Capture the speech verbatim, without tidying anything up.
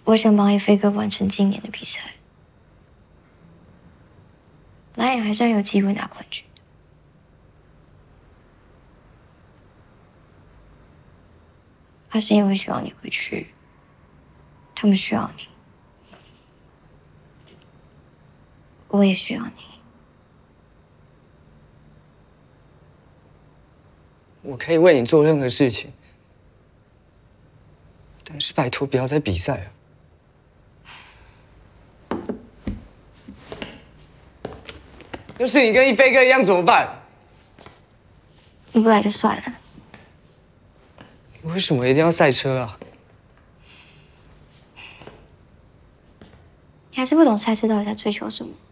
我想帮一飞哥完成今年的比赛，蓝眼还算有机会拿冠军。阿生也会希望你回去，他们需要你，我也需要你。 我可以为你做任何事情，但是拜托不要再比赛了。要是你跟一飞哥一样怎么办？ 你不来就算了。 你为什么一定要赛车啊？ 你还是不懂赛车到底在追求什么。